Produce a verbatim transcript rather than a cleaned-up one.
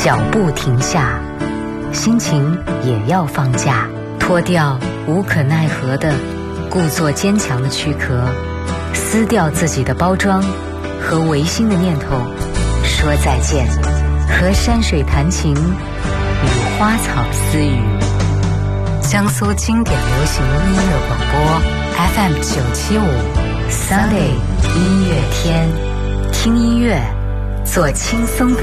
脚步停下，心情也要放假，脱掉无可奈何的故作坚强的躯壳，撕掉自己的包装和违心的念头，说再见，和山水弹琴，与花草私语。江苏经典流行音乐广播 F M 九七五 Sunday 音乐天，听音乐，做轻松的